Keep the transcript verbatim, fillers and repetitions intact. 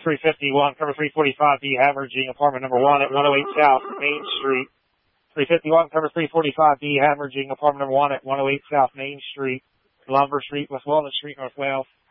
three fifty-one, cover three forty-five B, Haverging, apartment number one at one oh eight South Main Street. three fifty-one, cover three forty-five B, Haverging, apartment number one at one oh eight South Main Street, Lumber Street, West Walnut Street, North Wales.